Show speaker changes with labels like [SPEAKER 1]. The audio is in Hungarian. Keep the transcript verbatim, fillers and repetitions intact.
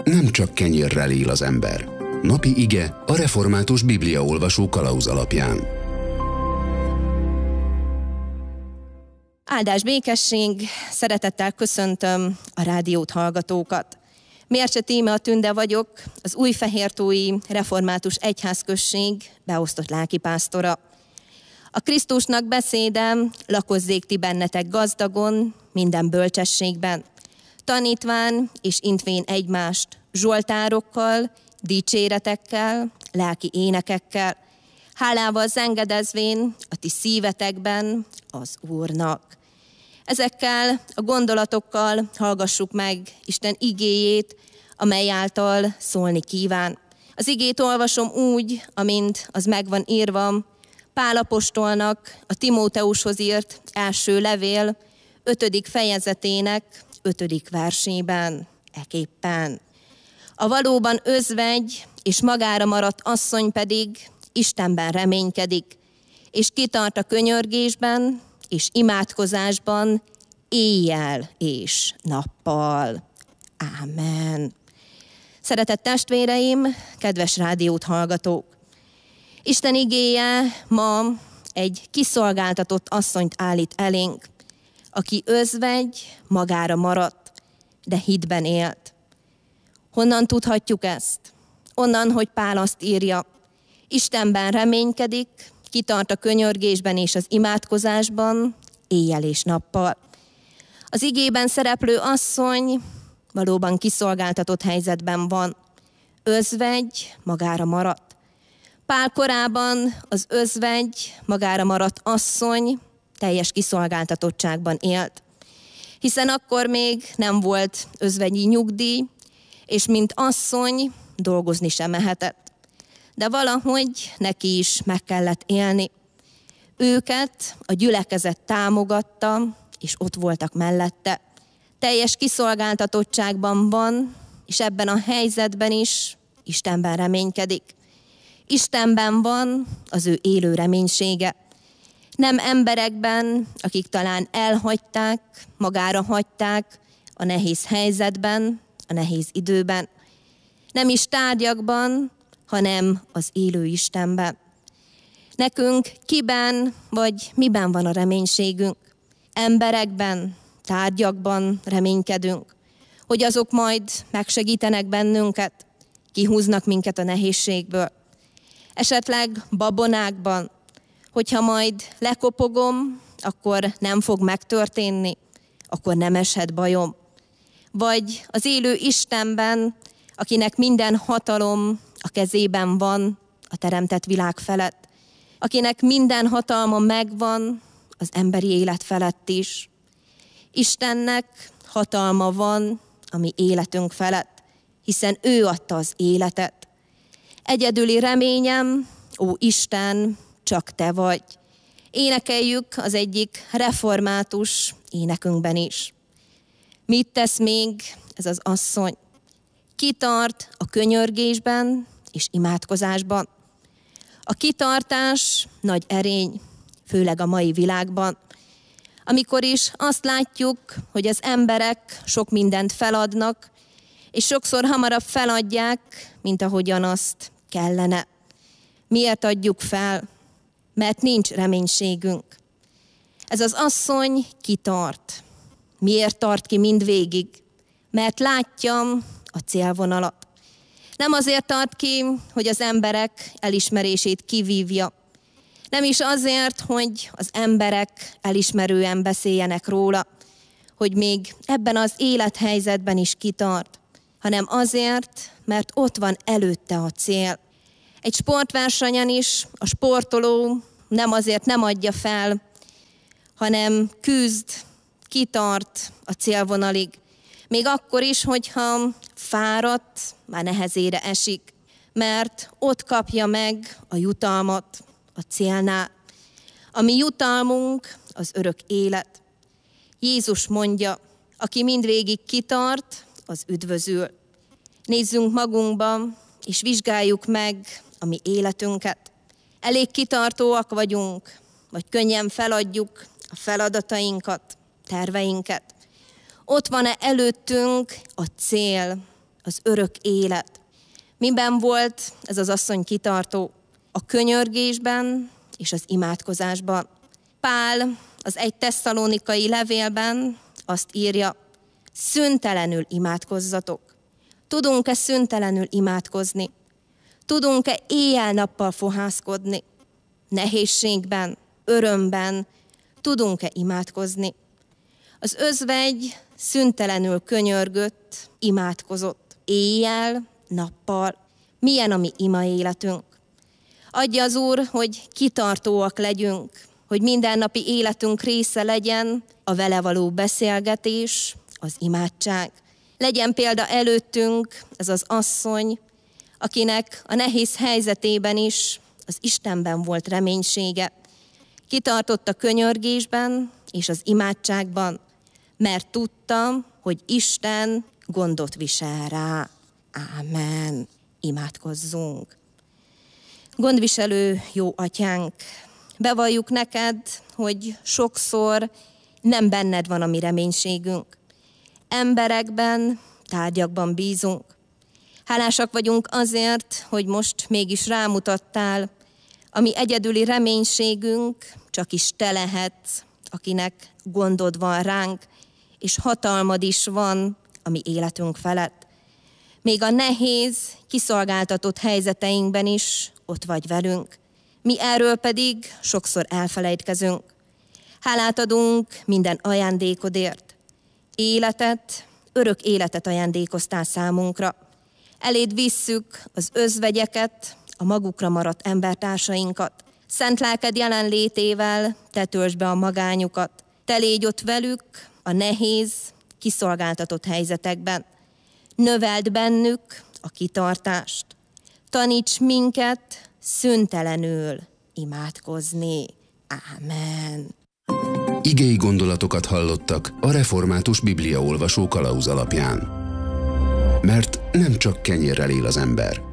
[SPEAKER 1] nem csak kenyérrel él az ember. Napi ige a református bibliaolvasó kalauz alapján.
[SPEAKER 2] Áldás, békesség, szeretettel köszöntöm a rádiót hallgatókat. Mércse Tíme a Tünde vagyok, az Újfehértói Református Egyházközség beosztott lelkipásztora. A Krisztusnak beszéde, lakozzék ti bennetek gazdagon, minden bölcsességben, tanítván és intvén egymást zsoltárokkal, dicséretekkel, lelki énekekkel, hálával zengedezvén a ti szívetekben az Úrnak. Ezekkel a gondolatokkal hallgassuk meg Isten igéjét, amely által szólni kíván. Az igét olvasom úgy, amint az megvan írva Pál apostolnak a Timóteushoz írt első levél ötödik fejezetének ötödik versében, eképpen. A valóban özvegy és magára maradt asszony pedig Istenben reménykedik, és kitart a könyörgésben és imádkozásban éjjel és nappal. Ámen. Szeretett testvéreim, kedves rádiót hallgatók! Isten igéje ma egy kiszolgáltatott asszonyt állít elénk, aki özvegy, magára maradt, de hitben élt. Honnan tudhatjuk ezt? Onnan, hogy Pál azt írja, Istenben reménykedik, kitart a könyörgésben és az imádkozásban, éjjel és nappal. Az igében szereplő asszony valóban kiszolgáltatott helyzetben van. Özvegy, magára maradt. Pál korában az özvegy, magára maradt asszony teljes kiszolgáltatottságban élt. Hiszen akkor még nem volt özvegyi nyugdíj, és mint asszony dolgozni sem mehetett. De valahogy neki is meg kellett élni. Őket a gyülekezet támogatta, és ott voltak mellette. Teljes kiszolgáltatottságban van, és ebben a helyzetben is Istenben reménykedik. Istenben van az ő élő reménysége. Nem emberekben, akik talán elhagyták, magára hagyták a nehéz helyzetben, a nehéz időben. Nem is tárgyakban, hanem az élő Istenben. Nekünk kiben vagy miben van a reménységünk? Emberekben, tárgyakban reménykedünk, hogy azok majd megsegítenek bennünket, kihúznak minket a nehézségből. Esetleg babonákban, hogyha majd lekopogom, akkor nem fog megtörténni, akkor nem eshet bajom. Vagy az élő Istenben, akinek minden hatalom a kezében van a teremtett világ felett, akinek minden hatalma megvan az emberi élet felett is. Istennek hatalma van a mi életünk felett, hiszen ő adta az életet. Egyedüli reményem, ó Isten, csak te vagy. Énekeljük az egyik református énekünkben is. Mit tesz még ez az asszony? Kitart a könyörgésben és imádkozásban. A kitartás nagy erény, főleg a mai világban, amikor is azt látjuk, hogy az emberek sok mindent feladnak, és sokszor hamarabb feladják, mint ahogyan azt kellene. Miért adjuk fel? Mert nincs reménységünk. Ez az asszony kitart. Miért tart ki mindvégig? Mert látja a célvonalat. Nem azért tart ki, hogy az emberek elismerését kivívja. Nem is azért, hogy az emberek elismerően beszéljenek róla, hogy még ebben az élethelyzetben is kitart, hanem azért, mert ott van előtte a cél. Egy sportversenyen is a sportoló nem azért nem adja fel, hanem küzd, kitart a célvonalig. Még akkor is, hogyha fáradt, már nehezére esik, mert ott kapja meg a jutalmat a célnál. A mi jutalmunk az örök élet. Jézus mondja, aki mindvégig kitart, az üdvözül. Nézzünk magunkba, és vizsgáljuk meg a mi életünket. Elég kitartóak vagyunk, vagy könnyen feladjuk a feladatainkat, terveinket. Ott van-e előttünk a cél, az örök élet. Miben volt ez az asszony kitartó? A könyörgésben és az imádkozásban. Pál az egy tesszalonikai levélben azt írja, szüntelenül imádkozzatok. Tudunk-e szüntelenül imádkozni? Tudunk-e éjjel-nappal fohászkodni? Nehézségben, örömben tudunk-e imádkozni? Az özvegy szüntelenül könyörgött, imádkozott. Éjjel, nappal. Milyen a mi ima életünk? Adja az Úr, hogy kitartóak legyünk, hogy mindennapi életünk része legyen a vele való beszélgetés, az imádság. Legyen példa előttünk ez az asszony, akinek a nehéz helyzetében is az Istenben volt reménysége. Kitartott a könyörgésben és az imádságban, mert tudta, hogy Isten gondot visel rá. Ámen. Imádkozzunk. Gondviselő jó atyánk, bevalljuk neked, hogy sokszor nem benned van a mi reménységünk. Emberekben, tárgyakban bízunk. Hálásak vagyunk azért, hogy most mégis rámutattál, a mi egyedüli reménységünk csak is te lehetsz, akinek gondod van ránk, és hatalmad is van a mi életünk felett. Még a nehéz, kiszolgáltatott helyzeteinkben is ott vagy velünk. Mi erről pedig sokszor elfelejtkezünk. Hálát adunk minden ajándékodért. Életet, örök életet ajándékoztál számunkra. Eléd visszük az özvegyeket, a magukra maradt embertársainkat. Szent lelked jelenlétével te töltsd be a magányukat. Te légy ott velük a nehéz, kiszolgáltatott helyzetekben. Növeld bennük a kitartást. Taníts minket szüntelenül imádkozni. Ámen.
[SPEAKER 1] Igei gondolatokat hallottak a Református Bibliaolvasó kalauz alapján. Mert nem csak kenyérrel él az ember,